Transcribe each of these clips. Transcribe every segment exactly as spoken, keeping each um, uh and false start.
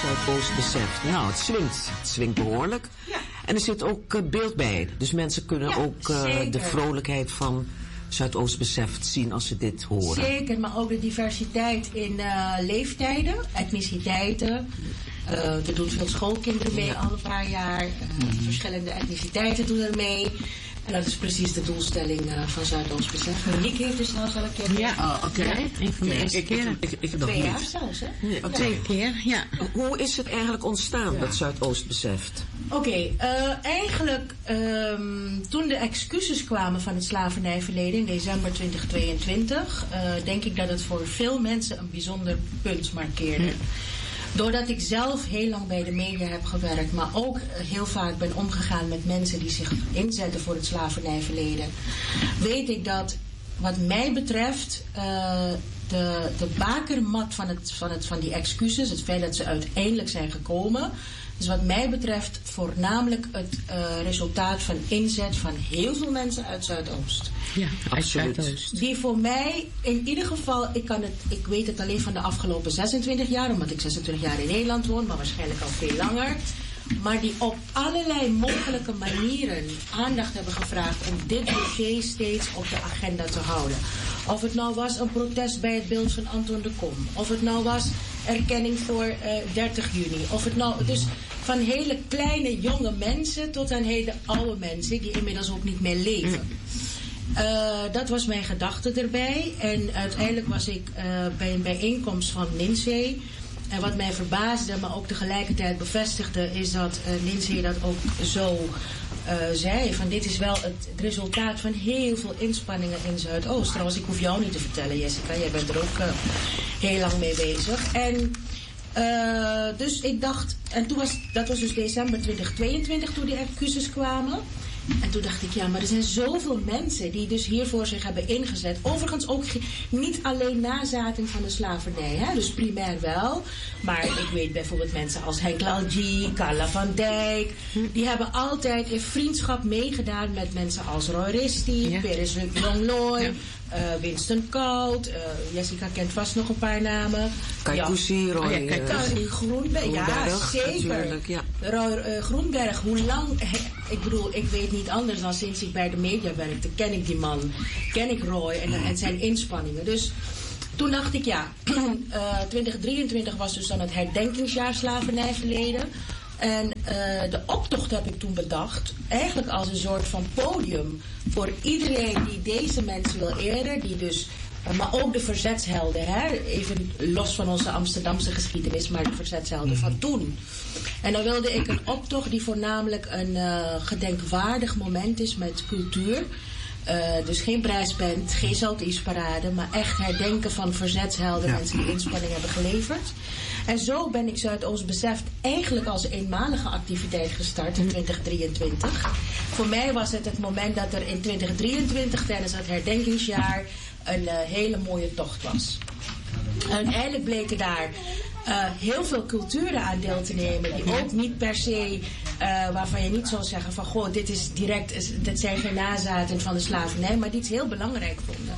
Zuidoost beseft. Nou, het swingt. Het swingt behoorlijk. Ja. En er zit ook uh, beeld bij. Dus mensen kunnen Ja, ook uh, zeker. de vrolijkheid van Zuidoost beseft zien als ze dit horen. Zeker, maar ook de diversiteit in uh, leeftijden, etniciteiten. Uh, er doen veel schoolkinderen mee, Ja. al een paar jaar. Uh, Mm-hmm. Verschillende etniciteiten doen er mee. En dat is precies de doelstelling uh, van Zuidoost besef. Monique heeft dus zelfs al een keer Ja, Oh, oké. ja, een van de Ik- eerste ik- keren. Ik, ik, ik nog twee jaar niet. zelfs, hè? Nee. Ja. Twee keer, ja. Hoe is het eigenlijk ontstaan, dat Zuidoost beseft? Oké, okay, uh, eigenlijk um, toen de excuses kwamen van het slavernijverleden in december twintig tweeëntwintig, uh, denk ik dat het voor veel mensen een bijzonder punt markeerde. Doordat ik zelf heel lang bij de media heb gewerkt, maar ook heel vaak ben omgegaan met mensen die zich inzetten voor het slavernijverleden, weet ik dat wat mij betreft uh, de, de bakermat van, het, van, het, van die excuses, het feit dat ze uiteindelijk zijn gekomen, is wat mij betreft voornamelijk het uh, resultaat van inzet van heel veel mensen uit Zuidoost. Ja, Absoluut. Zuidoost. Die voor mij in ieder geval, ik, kan het, ik weet het alleen van de afgelopen zesentwintig jaar, omdat ik zesentwintig jaar in Nederland woon, maar waarschijnlijk al veel langer. Maar die op allerlei mogelijke manieren aandacht hebben gevraagd om dit dossier steeds op de agenda te houden. Of het nou was een protest bij het beeld van Anton de Kom. Of het nou was erkenning voor uh, dertig juni. Of het nou, dus van hele kleine jonge mensen tot aan hele oude mensen die inmiddels ook niet meer leven. Uh, dat was mijn gedachte erbij. En uiteindelijk was ik uh, bij een bijeenkomst van Lindsay. En wat mij verbaasde, maar ook tegelijkertijd bevestigde, is dat uh, Lindsay dat ook zo uh, zei. Van dit is wel het, het resultaat van heel veel inspanningen in Zuidoost. Trouwens, ik hoef jou niet te vertellen, Jessica. Jij bent er ook uh, heel lang mee bezig. En uh, dus ik dacht, en toen was, dat was dus december twintig tweeëntwintig toen die excuses kwamen. En toen dacht ik, ja, maar er zijn zoveel mensen die dus hiervoor zich hebben ingezet. Overigens ook ge- niet alleen nazaten van de slavernij, hè? Dus primair wel. Maar ik weet bijvoorbeeld mensen als Henk Lalji, Carla van Dijk. Die hebben altijd in vriendschap meegedaan met mensen als Roy Risti, Ja. Peres Jongloy, Ja. uh, Winston Koud. Uh, Jessica kent vast nog een paar namen. Kaikousi, Roy, Oh ja, Kaikousi. uh, Kari Groenberg, ja, Groenberg, zeker. natuurlijk, ja. Roy uh, Groenberg, hoe lang, he, ik bedoel, ik weet niet anders dan sinds ik bij de media werkte, ken ik die man, ken ik Roy en, en zijn inspanningen. Dus toen dacht ik, ja, uh, twintig drieëntwintig was dus dan het herdenkingsjaar slavernijverleden. En uh, de optocht heb ik toen bedacht, eigenlijk als een soort van podium voor iedereen die deze mensen wil eren, die dus, uh, maar ook de verzetshelden, hè? Even los van onze Amsterdamse geschiedenis, maar de verzetshelden van toen. En dan wilde ik een optocht die voornamelijk een uh, gedenkwaardig moment is met cultuur. Uh, dus geen prijsband, geen Zoutiesparade, maar echt herdenken van verzetshelden, Ja. mensen die inspanning hebben geleverd. En zo ben ik Zuidoost beseft eigenlijk als eenmalige activiteit gestart in twintig drieëntwintig. Voor mij was het het moment dat er in twintig drieëntwintig tijdens het herdenkingsjaar een uh, hele mooie tocht was. En uiteindelijk bleken daar uh, heel veel culturen aan deel te nemen die ook niet per se, uh, waarvan je niet zou zeggen van goh, dit is direct, dit zijn geen nazaten van de slavernij, maar die het heel belangrijk vonden.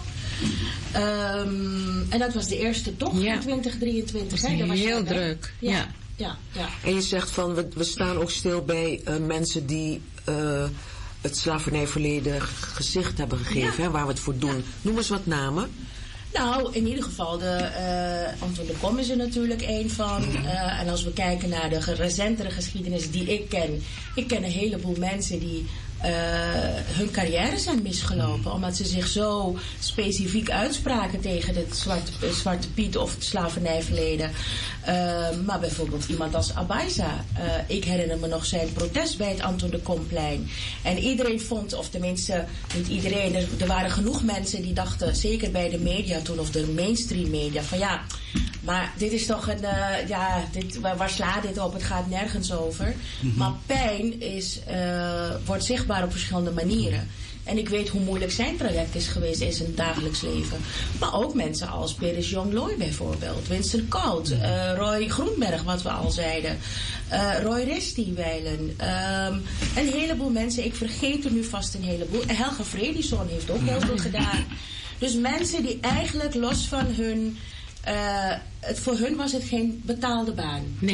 Um, en dat was de eerste tocht Ja. in twintig drieëntwintig. Dat hè? is Daar was heel jij bij. druk, Ja, ja. ja, ja. En je zegt van, we, we staan ook stil bij uh, mensen die uh, het slavernijverleden g- gezicht hebben gegeven, Ja. hè, waar we het voor doen. Noem eens wat namen. Nou, in ieder geval, de, uh, Anton de Kom is er natuurlijk één van. Uh, en als we kijken naar de ge- recentere geschiedenis die ik ken. Ik ken een heleboel mensen die uh, hun carrière zijn misgelopen. Omdat ze zich zo specifiek uitspraken tegen het Zwarte, uh, Zwarte Piet of het slavernijverleden. Uh, maar bijvoorbeeld iemand als Abaisa. Uh, ik herinner me nog zijn protest bij het Anton de Komplein. En iedereen vond, of tenminste niet iedereen, er, er waren genoeg mensen die dachten, zeker bij de media toen of de mainstream media, van ja, maar dit is toch een, uh, ja, dit, waar, waar slaat dit op? Het gaat nergens over. Mm-hmm. Maar pijn is, uh, wordt zichtbaar op verschillende manieren. En ik weet hoe moeilijk zijn traject is geweest in zijn dagelijks leven. Maar ook mensen als Peres Jongloy bijvoorbeeld. Winston Koud. Uh, Roy Groenberg, wat we al zeiden. Uh, Roy Risti wijlen. Um, een heleboel mensen. Ik vergeet er nu vast een heleboel. Helga Fredison heeft ook heel veel gedaan. Dus mensen die eigenlijk los van hun... Uh, het, voor hun was het geen betaalde baan. Nee.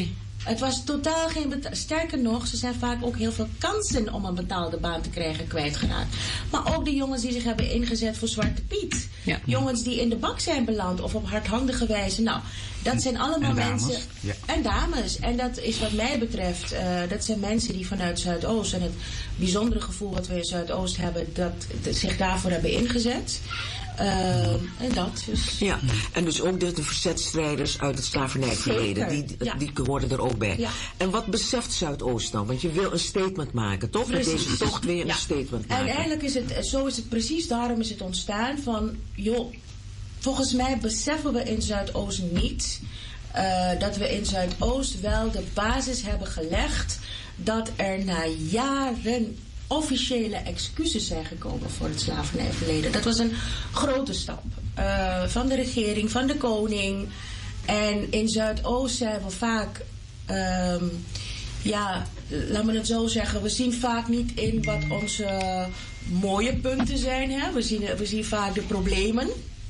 Het was totaal geen beta- sterker nog, ze zijn vaak ook heel veel kansen om een betaalde baan te krijgen kwijtgeraakt. Maar ook de jongens die zich hebben ingezet voor Zwarte Piet. Ja. Jongens die in de bak zijn beland of op hardhandige wijze. Nou, dat zijn allemaal en dames. mensen. Ja. En dames. En dat is wat mij betreft, uh, dat zijn mensen die vanuit Zuidoost en het bijzondere gevoel wat we in Zuidoost hebben, dat, dat zich daarvoor hebben ingezet. Uh, en dat dus. Ja, en dus ook de, de verzetstrijders uit het slavernijverleden, die, ja. die hoorden er ook bij. Ja. En wat beseft Zuidoost dan? Want je wil een statement maken, toch? Met deze tocht weer ja. een statement maken. En eigenlijk is het, zo is het precies, daarom is het ontstaan van, joh, volgens mij beseffen we in Zuidoost niet uh, dat we in Zuidoost wel de basis hebben gelegd dat er na jaren officiële excuses zijn gekomen voor het slavernijverleden. Dat was een grote stap. Uh, van de regering, van de koning. En in Zuidoost zijn we vaak, um, ja, laat me het zo zeggen, we zien vaak niet in wat onze mooie punten zijn. Hè? We zien, we zien vaak de problemen.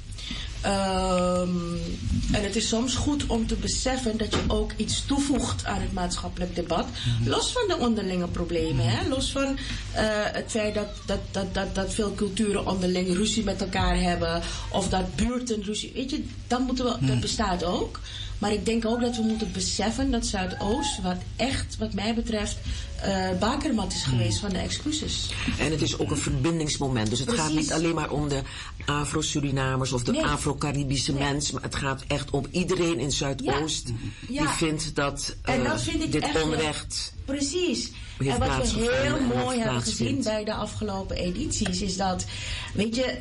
Um, en het is soms goed om te beseffen dat je ook iets toevoegt aan het maatschappelijk debat. Mm-hmm. Los van de onderlinge problemen. Hè? Los van uh, het feit dat, dat, dat, dat, dat veel culturen onderling ruzie met elkaar hebben. Of dat buurten ruzie. Weet je, dat, moeten we, mm. dat bestaat ook. Maar ik denk ook dat we moeten beseffen dat Zuidoost, wat echt, wat mij betreft, uh, bakermat is geweest van de excuses. En het is ook een verbindingsmoment. Dus het Precies. gaat niet alleen maar om de Afro-Surinamers of de nee. Afro-Caribische nee. mens. Maar het gaat echt om iedereen in Zuidoost ja. die ja. vindt dat, uh, en dat vind ik dit echt onrecht... Precies. En wat we heel mooi hebben gezien bij de afgelopen edities is dat, weet je,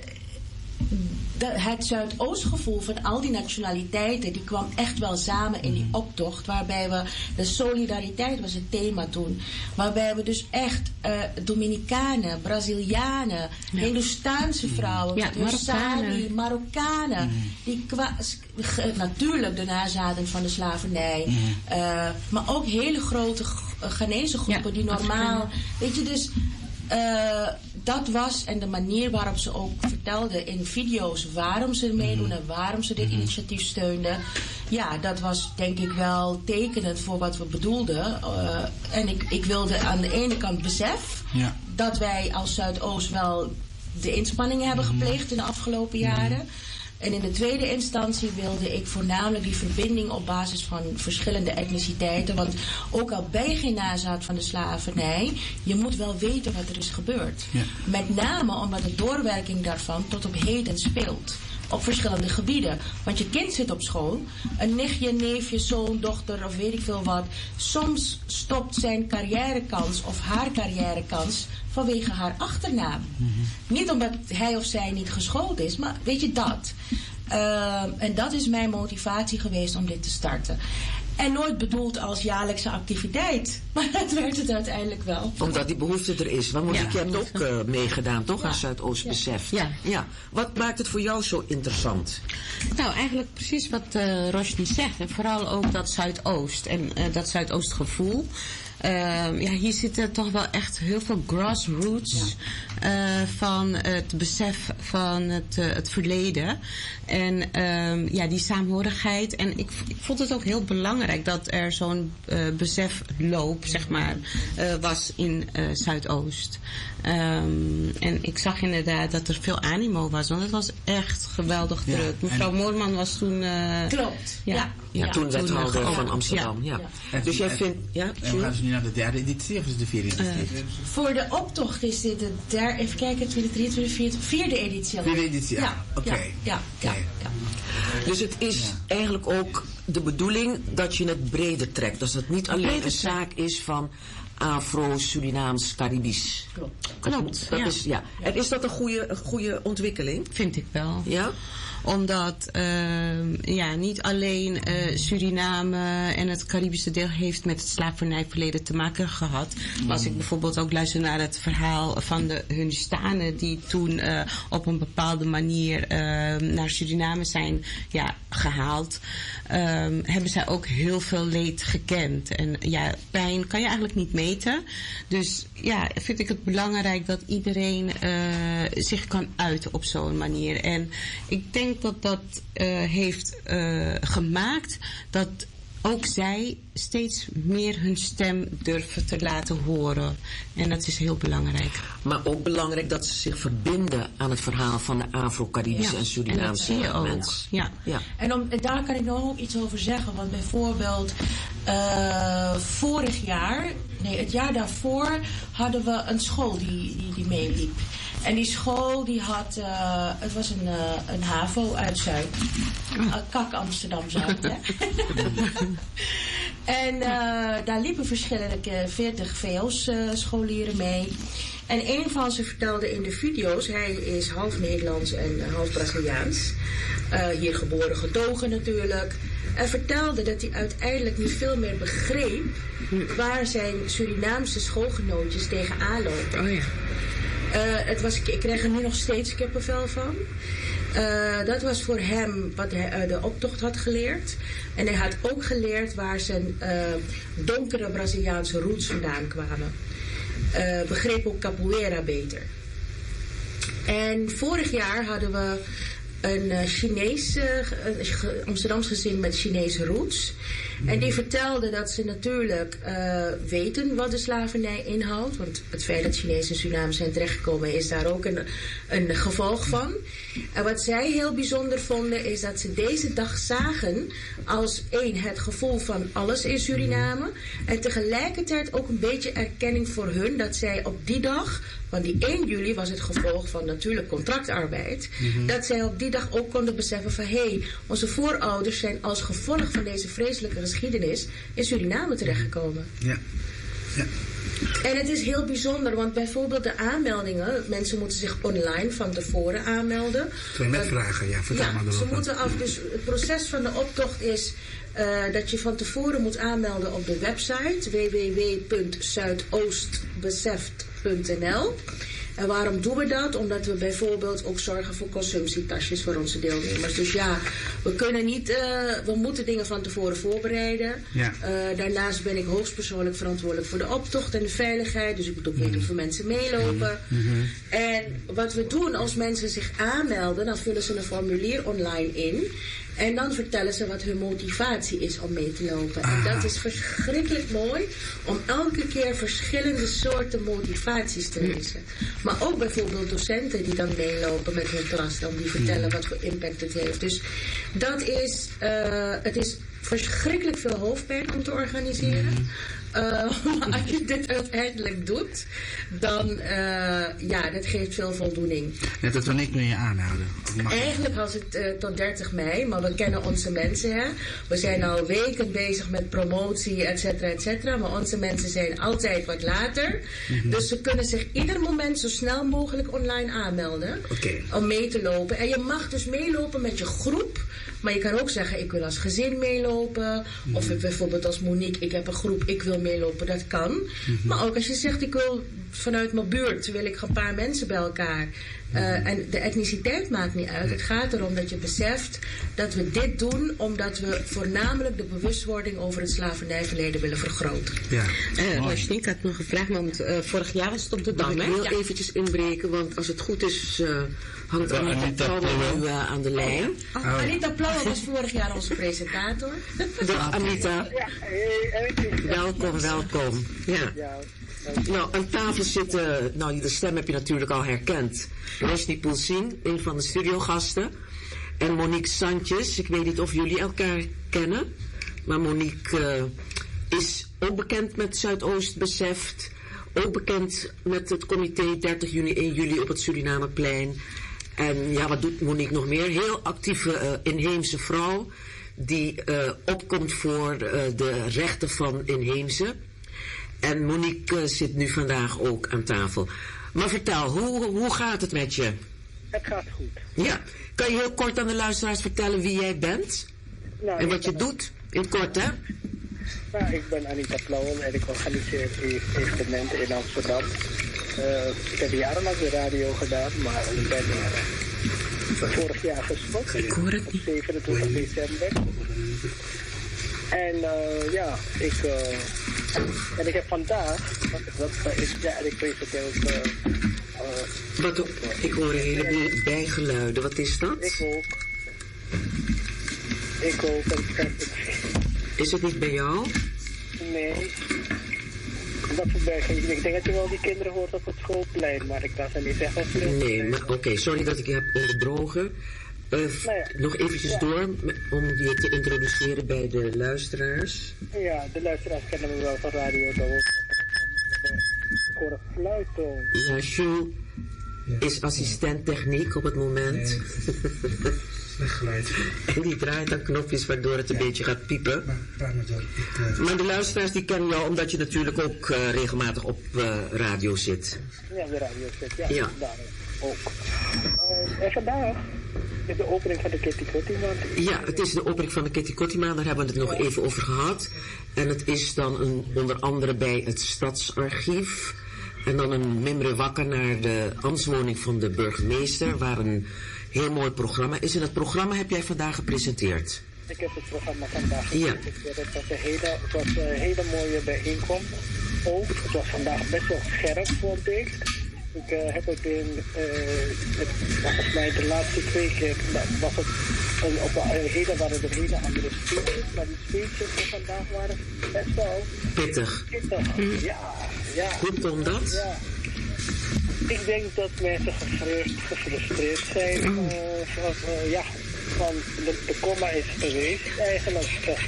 het Zuidoostgevoel van al die nationaliteiten, die kwam echt wel samen in die optocht, waarbij we, de solidariteit was het thema toen, waarbij we dus echt uh, Dominicanen, Brazilianen, ja. Hindoestaanse vrouwen, ja, Marokkanen, Marokkanen, mm. die kwa, natuurlijk de nazaten van de slavernij, mm. uh, maar ook hele grote Ghanese groepen ja, die normaal, weet je, dus Uh, dat was, en de manier waarop ze ook vertelden in video's waarom ze meedoen en waarom ze dit mm-hmm. initiatief steunden. Ja, dat was denk ik wel tekenend voor wat we bedoelden. Uh, en ik, ik wilde aan de ene kant besef ja. dat wij als Zuidoost wel de inspanningen hebben mm-hmm. gepleegd in de afgelopen jaren. Mm-hmm. En in de tweede instantie wilde ik voornamelijk die verbinding op basis van verschillende etniciteiten. Want ook al ben je geen nazaat van de slavernij, je moet wel weten wat er is gebeurd. Ja. Met name omdat de doorwerking daarvan tot op heden speelt. Op verschillende gebieden. Want je kind zit op school. Een nichtje, neefje, zoon, dochter of weet ik veel wat. Soms stopt zijn carrièrekans of haar carrièrekans vanwege haar achternaam. Mm-hmm. Niet omdat hij of zij niet geschoold is, maar weet je dat. Uh, en dat is mijn motivatie geweest om dit te starten. En nooit bedoeld als jaarlijkse activiteit. Maar dat werd het uiteindelijk wel. Omdat die behoefte er is. Want ja. je hebt ook uh, meegedaan, toch? Ja. Aan Zuidoost Beseft. Ja. ja. Wat maakt het voor jou zo interessant? Nou, eigenlijk precies wat uh, Roshni zegt. En vooral ook dat Zuidoost. En uh, dat Zuidoostgevoel. Uh, ja, hier zitten toch wel echt heel veel grassroots ja. uh, van het besef van het, uh, het verleden. En um, ja, die saamhorigheid. En ik, ik vond het ook heel belangrijk dat er zo'n uh, besefloop, zeg maar, uh, was in uh, Zuidoost. Um, en ik zag inderdaad dat er veel animo was, want het was echt geweldig druk. Ja, Mevrouw Moorman was toen... Uh, Klopt, ja. ja. Ja, ja, toen wethouder uh, van Amsterdam. Ja. Ja. Ja. Dus jij vindt... Ja, en we gaan dus nu naar de derde editie of is het de vierde editie? Uh, voor de optocht is dit de derde... Even kijken, tweede, drieëntwintig, vierde, vierde editie. Vierde editie, ja. ja. Oké. Okay. Ja, ja, okay. ja, ja. Dus het is ja. eigenlijk ook de bedoeling dat je het breder trekt. Dus dat het niet alleen breder een zaak is van Afro, Surinaams, Caribisch. Klopt. Klopt, dat ja. Is, ja. En is dat een goede, een goede ontwikkeling? Vind ik wel. Ja? Omdat uh, ja, niet alleen uh, Suriname en het Caribische deel heeft met het slavernijverleden te maken gehad. Mm. Maar als ik bijvoorbeeld ook luister naar het verhaal van de Hunstanen die toen uh, op een bepaalde manier uh, naar Suriname zijn ja, gehaald. Um, hebben zij ook heel veel leed gekend. En ja, pijn kan je eigenlijk niet meten. Dus ja, vind ik het belangrijk dat iedereen uh, zich kan uiten op zo'n manier. En ik denk dat dat uh, heeft uh, gemaakt dat ook zij steeds meer hun stem durven te laten horen. En dat is heel belangrijk. Maar ook belangrijk dat ze zich verbinden aan het verhaal van de Afro-Caribische Ja, en Surinaamse en dat zie je ook. mensen. Ja. Ja. En, om, en daar kan ik nog ook iets over zeggen. Want bijvoorbeeld uh, vorig jaar, nee het jaar daarvoor, hadden we een school die, die, die meeliep. En die school die had, uh, het was een, uh, een HAVO uit Zuid. Uh, Kak Amsterdam Zuid, hè. En uh, daar liepen verschillende veertig V O's-scholieren mee. En een van ze vertelde in de video's, hij is half Nederlands en half Braziliaans. Uh, hier geboren, getogen natuurlijk. En vertelde dat hij uiteindelijk niet veel meer begreep waar zijn Surinaamse schoolgenootjes tegenaan lopen. Oh ja. Uh, het was, ik krijg er nu nog steeds kippenvel van. Uh, dat was voor hem wat hij uh, de optocht had geleerd. En hij had ook geleerd waar zijn uh, donkere Braziliaanse roots vandaan kwamen. Uh, begreep ook capoeira beter. En vorig jaar hadden we een uh, Chinees, uh, Amsterdams gezin met Chinese roots. En die vertelde dat ze natuurlijk uh, weten wat de slavernij inhoudt. Want het feit dat Chinezen in Suriname zijn terechtgekomen is daar ook een, een gevolg van. En wat zij heel bijzonder vonden is dat ze deze dag zagen als één het gevoel van alles in Suriname. En tegelijkertijd ook een beetje erkenning voor hun dat zij op die dag, want die één juli was het gevolg van natuurlijk contractarbeid. Mm-hmm. Dat zij op die dag ook konden beseffen van hé, hey, onze voorouders zijn als gevolg van deze vreselijke geschiedenis in Suriname terechtgekomen. Ja. Ja. En het is heel bijzonder, want bijvoorbeeld de aanmeldingen, mensen moeten zich online van tevoren aanmelden. Twee met vragen, ja, vertel ja, maar erop. Ze moeten af, dus het proces van de optocht is uh, dat je van tevoren moet aanmelden op de website w w w punt zuidoostbeseft punt n l. En waarom doen we dat? Omdat we bijvoorbeeld ook zorgen voor consumptietasjes voor onze deelnemers. Dus ja, we kunnen niet, uh, we moeten dingen van tevoren voorbereiden. Ja. Uh, daarnaast ben ik hoogstpersoonlijk verantwoordelijk voor de optocht en de veiligheid. Dus ik moet ook weten hoeveel mensen meelopen. Mm-hmm. En wat we doen als mensen zich aanmelden, dan vullen ze een formulier online in. En dan vertellen ze wat hun motivatie is om mee te lopen. Ah. En dat is verschrikkelijk mooi om elke keer verschillende soorten motivaties te lezen. Maar ook bijvoorbeeld docenten die dan meelopen met hun klas, dan die vertellen wat voor impact het heeft. Dus dat is, uh, het is verschrikkelijk veel hoofdpijn om te organiseren. Mm. Uh, maar als je dit uiteindelijk doet, dan uh, ja, dat geeft veel voldoening. Net dat wanneer kun je aanhouden? Eigenlijk was het uh, tot dertig mei, maar we kennen onze mensen. Hè? We zijn al weken bezig met promotie, et cetera, et cetera. Maar onze mensen zijn altijd wat later. Mm-hmm. Dus ze kunnen zich ieder moment zo snel mogelijk online aanmelden. Okay. Om mee te lopen. En je mag dus meelopen met je groep. Maar je kan ook zeggen, ik wil als gezin meelopen. Mm-hmm. Of ik bijvoorbeeld als Monique, ik heb een groep, ik wil meelopen. Dat kan. Mm-hmm. Maar ook als je zegt, ik wil vanuit mijn buurt, wil ik een paar mensen bij elkaar. Uh, en de etniciteit maakt niet uit. Het gaat erom dat je beseft dat we dit doen omdat we voornamelijk de bewustwording over het slavernijverleden willen vergroten. Ja. Uh, Rashni, ik had nog een vraag, want uh, vorig jaar was het op de Dam. Mag ik heel ja. eventjes inbreken, want als het goed is, uh, hangt ja, Anita Plauwe nu uh, aan de lijn. Oh, oh. Anita Plauwe was vorig jaar onze presentator. Dag Anita. Ja, hey, welkom, welkom. Ja. ja. Nou, aan tafel zitten, nou de stem heb je natuurlijk al herkend. Rashni Poelsing, een van de studiogasten. En Monique Sanchez, ik weet niet of jullie elkaar kennen. Maar Monique uh, is ook bekend met Zuidoost Beseft. Ook bekend met het comité dertig juni, één juli op het Surinameplein. En ja, wat doet Monique nog meer? Heel actieve uh, inheemse vrouw. Die uh, opkomt voor uh, de rechten van inheemse. En Monique uh, zit nu vandaag ook aan tafel. Maar vertel, hoe, hoe gaat het met je? Het gaat goed. Ja. Kan je heel kort aan de luisteraars vertellen wie jij bent? Nou, en wat je doet? In het kort, hè? Nou, ik ben Anita Plauwe en ik organiseer evenementen in Amsterdam. Uh, ik heb jarenlang de radio gedaan, maar ik ben uh, vorig jaar gestopt. Ik hoor het niet. Op zevenentwintig december. En uh, ja, ik, uh, en ik heb vandaag, wat, wat is, ja, en ik presenteer ook... Uh, uh, wat ook, ik hoor een heleboel bijgeluiden, wat is dat? Ik ook. Ik ook, en ik heb het... Is het niet bij jou? Nee. Dat voorbij. Ik denk dat je wel die kinderen hoort op het schoolplein, maar ik kan ze niet zeggen of niet. Nee, maar oké, okay, sorry dat ik je heb onderbroken. Uh, nou ja. Nog eventjes ja. door om je te introduceren bij de luisteraars. Ja, de luisteraars kennen me wel van radio. Ik hoor een fluittoon. Ja, Jules is assistent techniek op het moment. Nee. Slecht geluid. En die draait aan knopjes waardoor het een ja. beetje gaat piepen. Maar, maar, maar, ik, uh... maar de luisteraars die kennen jou omdat je natuurlijk ook uh, regelmatig op uh, radio zit. Ja, de radio zit, ja. ja. Daar ook. Uh, en vandaag is de opening van de Kitty Kotti Maand. Ja, het is de opening van de Kitty Kotti Maand, daar hebben we het nog ja. even over gehad. En het is dan een, onder andere bij het Stadsarchief. En dan een mimre wakker naar de ambtswoning van de burgemeester, waar een heel mooi programma is. En het programma heb jij vandaag gepresenteerd. Ik heb het programma vandaag gepresenteerd. Ja. Het was een hele, het was een hele mooie bijeenkomst. Ook, het was vandaag best wel scherp, vond ik. Ik uh, heb het in, uh, het, volgens mij de laatste twee keer, was het een, op een hele, waren er hele andere speeches. Maar die speeches van vandaag waren best wel pittig. pittig. Mm. Ja, ja. Hoe komt dat? Ja. Ik denk dat mensen gefrustreerd, gefrustreerd zijn. Mm. Uh, van, uh, ja, van de, de komma is geweest eigenlijk.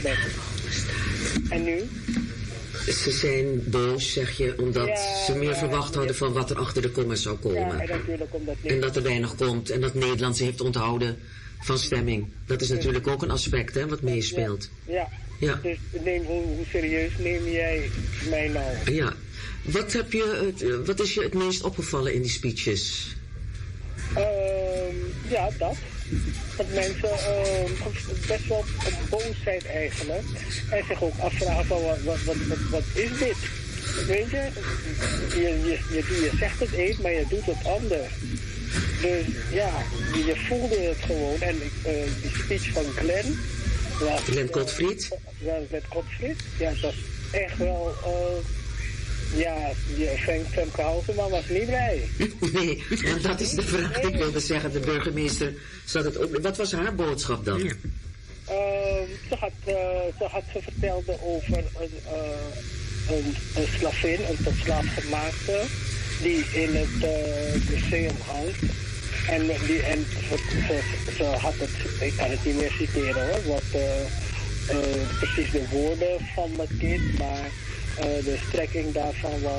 En nu? Ze zijn boos, zeg je, omdat ja, ze meer ja, verwacht ja. hadden van wat er achter de komma zou komen. Ja, en, natuurlijk omdat en dat er weinig komt en dat Nederland ze heeft onthouden van stemming. Dat is natuurlijk ook een aspect, hè, wat meespeelt. Ja, ja. ja. Dus neem, hoe, hoe serieus neem jij mij nou? Ja. Wat, heb je, wat is je het meest opgevallen in die speeches? Uh, ja, dat. Dat mensen uh, best wel boos zijn eigenlijk. En zich ook afvragen van wat, wat, wat, wat, wat is dit? Weet je? Je, je, je, je zegt het een, maar je doet het ander. Dus ja, je voelde het gewoon. En uh, die speech van Glenn. Was, Glenn Gottfried? Ja, Glenn Gottfried. Ja, dat is echt wel... Uh, Ja, Femke Halsema was niet blij. Nee, en dat is de vraag. Ik wilde zeggen, de burgemeester zat het ook. Wat was haar boodschap dan? Ja. Uh, ze, had, uh, ze had ze vertelde over een, uh, een, een slavin, een tot slaaf gemaakte, die in het uh, museum hangt. En, die, en ze, ze, ze had het, ik kan het niet meer citeren hoor, wat uh, uh, precies de woorden van het kind, maar uh, de strekking daarvan was.